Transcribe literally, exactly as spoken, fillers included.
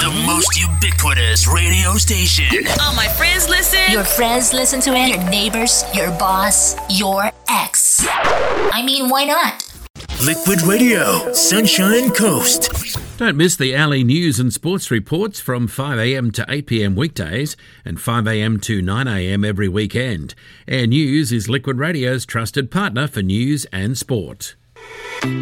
The most ubiquitous radio station. All my friends listen. Your friends listen to it. Your neighbors, your boss, your ex. I mean, why not? Liquid Radio, Sunshine Coast. Don't miss the Alley news and sports reports from five a.m. to eight p.m. weekdays and five a.m. to nine a.m. every weekend. Air News is Liquid Radio's trusted partner for news and sport.